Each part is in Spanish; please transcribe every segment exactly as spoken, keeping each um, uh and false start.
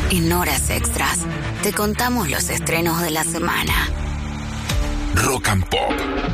En Horas Extras te contamos los estrenos de la semana. Rock and Pop.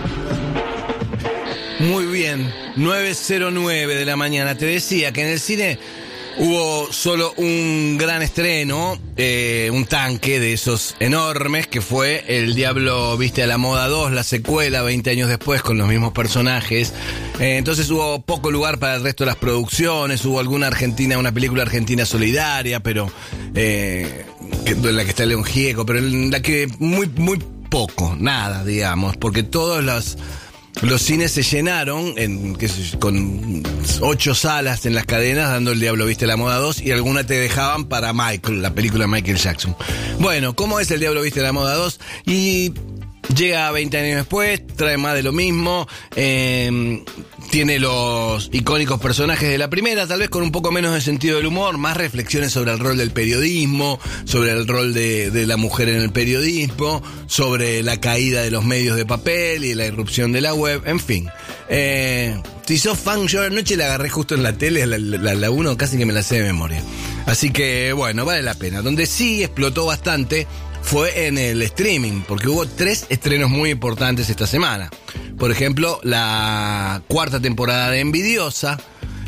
Muy bien, nueve cero nueve de la mañana. Te decía que en el cine hubo solo un gran estreno, eh, un tanque de esos enormes, que fue El Diablo Viste a la Moda dos, la secuela, veinte años después, con los mismos personajes. Eh, entonces hubo poco lugar para el resto de las producciones, hubo alguna argentina, una película argentina solidaria, pero eh, que, en la que está León Gieco, pero en la que muy, muy poco, nada, digamos, porque todos los... Los cines se llenaron en, qué sé yo, con ocho salas en las cadenas dando El Diablo Viste la Moda dos, y alguna te dejaban para Michael, la película de Michael Jackson. Bueno, ¿cómo es El Diablo Viste la Moda dos? Y llega veinte años después, trae más de lo mismo, eh, tiene los icónicos personajes de la primera, tal vez con un poco menos de sentido del humor, más reflexiones sobre el rol del periodismo, sobre el rol de, de la mujer en el periodismo, sobre la caída de los medios de papel y la irrupción de la web, en fin. Eh, si sos fan, yo anoche la agarré justo en la tele, la, la, la uno casi que me la sé de memoria. Así que, bueno, vale la pena. Donde sí explotó bastante fue en el streaming, porque hubo tres estrenos muy importantes esta semana. Por ejemplo, la cuarta temporada de Envidiosa,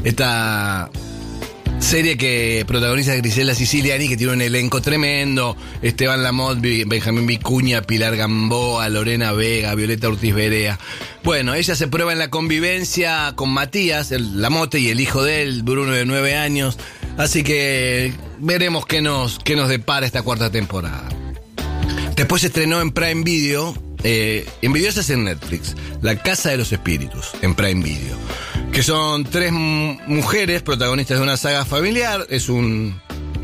esta serie que protagoniza Grisela Siciliani, que tiene un elenco tremendo: Esteban Lamotte, Benjamín Vicuña, Pilar Gamboa, Lorena Vega, Violeta Ortiz Berea. Bueno, ella se prueba en la convivencia con Matías, el Lamotte, y el hijo de él, Bruno, de nueve años. Así que veremos qué nos, qué nos depara esta cuarta temporada. Después se estrenó en Prime Video, eh, Envidiosa es en Netflix, La Casa de los Espíritus, en Prime Video, que son tres m- mujeres protagonistas de una saga familiar. Es un...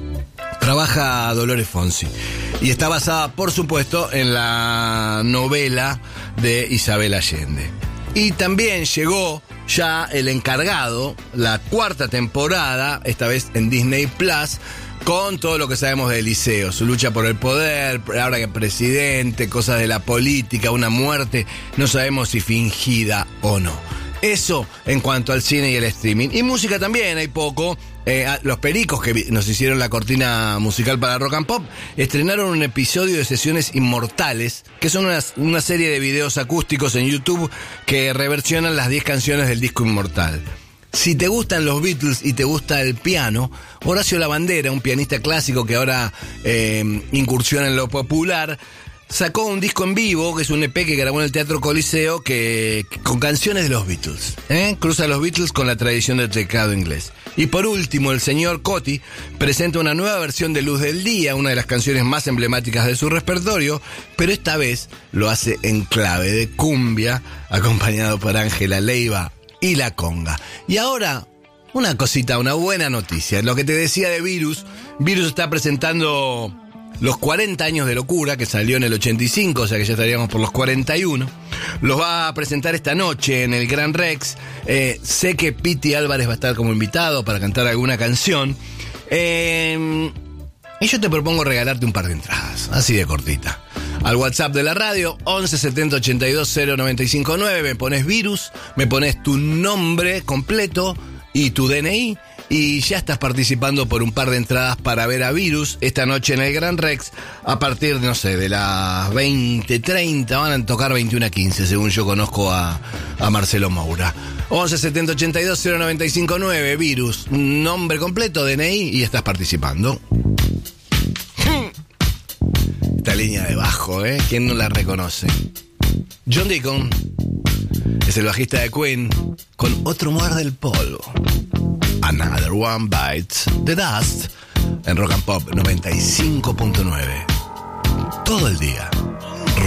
trabaja Dolores Fonsi, y está basada, por supuesto, en la novela de Isabel Allende. Y también llegó ya el encargado, la cuarta temporada, esta vez en Disney Plus, con todo lo que sabemos de Eliseo, su lucha por el poder, ahora que presidente, cosas de la política, una muerte, no sabemos si fingida o no. Eso en cuanto al cine y el streaming. Y música también, hay poco. Eh, los Pericos, que nos hicieron la cortina musical para Rock and Pop, estrenaron un episodio de Sesiones Inmortales, que son una, una serie de videos acústicos en YouTube que reversionan las diez canciones del disco Inmortal. Si te gustan los Beatles y te gusta el piano, Horacio Labandera, un pianista clásico que ahora eh, incursiona en lo popular, sacó un disco en vivo, que es un E P que grabó en el Teatro Coliseo, que, que con canciones de los Beatles. ¿eh? Cruza los Beatles con la tradición del teclado inglés. Y por último, el señor Coti presenta una nueva versión de Luz del Día, una de las canciones más emblemáticas de su repertorio, pero esta vez lo hace en clave de cumbia, acompañado por Ángela Leiva y La Conga. Y ahora, una cosita, una buena noticia. Lo que te decía de Virus, Virus está presentando los cuarenta años de Locura, que salió en el ochenta y cinco, o sea que ya estaríamos por los cuarenta y uno. Los va a presentar esta noche en el Gran Rex. Eh, sé que Piti Álvarez va a estar como invitado para cantar alguna canción. Eh, y yo te propongo regalarte un par de entradas, así de cortita. Al WhatsApp de la radio, once setenta ochenta y dos cero noventa y cinco nueve, me pones Virus, me pones tu nombre completo y tu D N I, y ya estás participando por un par de entradas para ver a Virus esta noche en el Gran Rex, a partir, no sé, de las veinte treinta, van a tocar veintiuno a quince, según yo conozco a, a Marcelo Moura. once setenta ochenta y dos cero noventa y cinco nueve, Virus, nombre completo, D N I, y estás participando. Esta línea de bajo, ¿eh? ¿Quién no la reconoce? John Deacon es el bajista de Queen, con Otro Muerde el Polvo. Another One Bites the Dust, en Rock and Pop noventa y cinco punto nueve. Todo el día.